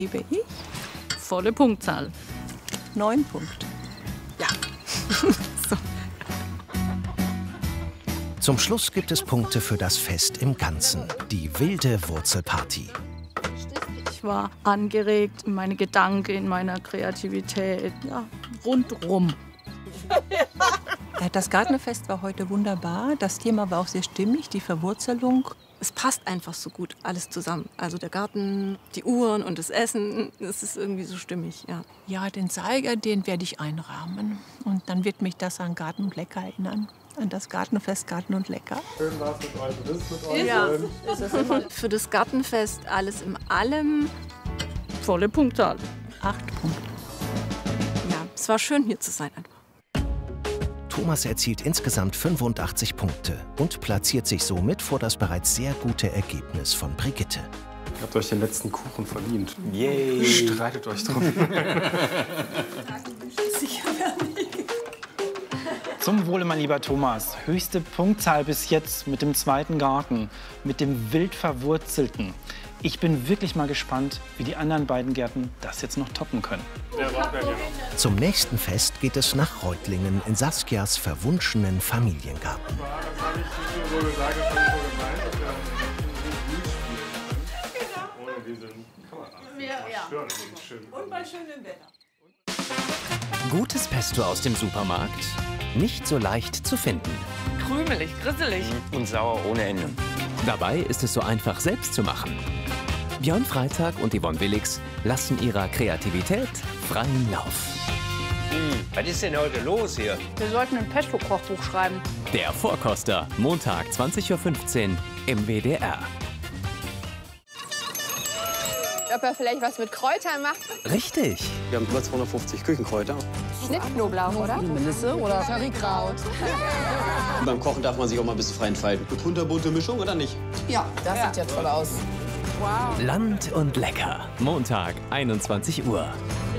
Gebe ich Volle Punktzahl. 9 Punkte. Ja. So. Zum Schluss gibt es Punkte für das Fest im Ganzen, die wilde Wurzelparty. Ich war angeregt in meine Gedanken, in meiner Kreativität, ja, rundrum. Das Gartenfest war heute wunderbar. Das Thema war auch sehr stimmig, die Verwurzelung. Es passt einfach so gut alles zusammen. Also der Garten, die Uhren und das Essen, es ist irgendwie so stimmig, ja. Ja, den Zeiger, den werde ich einrahmen. Und dann wird mich das an Garten und Lecker erinnern. An das Gartenfest Garten und Lecker. Schön war's mit euch, das mit euch. Ja, es ist immer für das Gartenfest alles in allem. Volle Punktzahl. 8 Punkte. Ja, es war schön hier zu sein einfach. Thomas erzielt insgesamt 85 Punkte und platziert sich somit vor das bereits sehr gute Ergebnis von Brigitte. Ihr habt euch den letzten Kuchen verdient. Yay! Streitet euch drum. Zum Wohle, mein lieber Thomas. Höchste Punktzahl bis jetzt mit dem zweiten Garten, mit dem wild Verwurzelten. Ich bin wirklich mal gespannt, wie die anderen beiden Gärten das jetzt noch toppen können. Zum nächsten Fest geht es nach Reutlingen in Saskias verwunschenen Familiengarten. Das habe ich so gesagt, das habe ich so gemeint, dass wir ohne diese Kamera stören. Und bei schönem Wetter. Gutes Pesto aus dem Supermarkt? Nicht so leicht zu finden. Krümelig, grisselig. Und sauer ohne Ende. Dabei ist es so einfach, selbst zu machen. Björn Freitag und Yvonne Willix lassen ihrer Kreativität freien Lauf. Was ist denn heute los hier? Wir sollten ein Pesto-Kochbuch schreiben. Der Vorkoster, Montag 20:15 Uhr im WDR. Ob er vielleicht was mit Kräutern macht? Richtig. Wir haben über 250 Küchenkräuter. Schnittknoblauch, oder? Melisse oder Currykraut. Beim Kochen darf man sich auch mal ein bisschen frei entfalten. Eine kunterbunte Mischung oder nicht? Ja, das sieht ja toll aus. Land und Lecker. Montag, 21 Uhr.